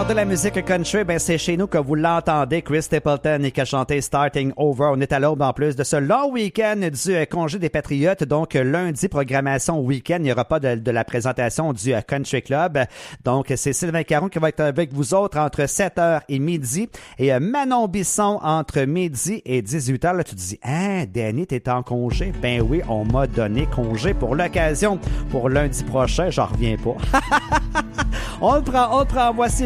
meilleur de la musique country, ben c'est chez nous que vous l'entendez. Chris Stapleton qui a chanté Starting Over. On est à l'aube en plus de ce long week-end du congé des Patriotes. Donc lundi, programmation week-end, il n'y aura pas de la présentation du Country Club. Donc c'est Sylvain Caron qui va être avec vous autres entre 7h et midi et Manon Bisson entre midi et 18h. Là, tu te dis, hein, Danny, t'es en congé? Ben oui, on m'a donné congé pour l'occasion. Pour lundi prochain, j'en reviens pas. On le prend. Voici